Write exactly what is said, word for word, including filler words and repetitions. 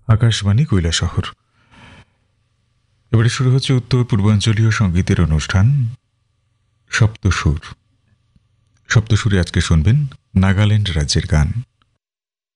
আকাশবাণী কৈলাসহর। এবারে শুরু হচ্ছে উত্তর পূর্বাঞ্চলীয় সঙ্গীতের অনুষ্ঠান সপ্তসুর। সপ্তসুরে আজকে শুনবেন নাগাল্যান্ড রাজ্যের গান।